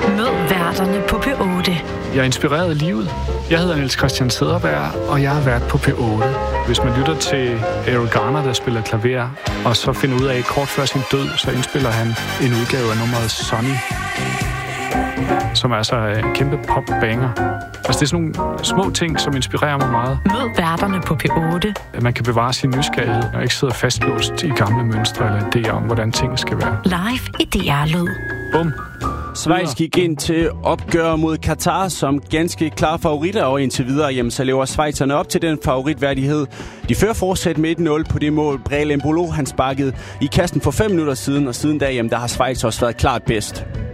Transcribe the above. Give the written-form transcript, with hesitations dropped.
Mød værterne på P8. Jeg er inspireret af livet. Jeg hedder Niels Christian Cederberg, og jeg har været på P8. Hvis man lytter til Errol Garner, der spiller klaver, og så finder ud af, at kort før sin død, så indspiller han en udgave af nummeret Sunny, som er så en kæmpe pop-banger. Altså, det er sådan nogle små ting, som inspirerer mig meget. Mød værterne på P8. At man kan bevare sin nysgerrighed, og ikke sidde fastlåst i gamle mønstre eller idéer om, hvordan tingene skal være. Live i DR-lyd. Bum. Schweiz gik ind til opgør mod Katar som ganske klare favoritter, og indtil videre, jamen, så lever schweizerne op til den favoritværdighed. De fører fortsat med 1-0 på det mål. Breel Embolo, han sparkede i kassen for 5 minutter siden, og siden da, jamen, der har Schweiz også været klart bedst.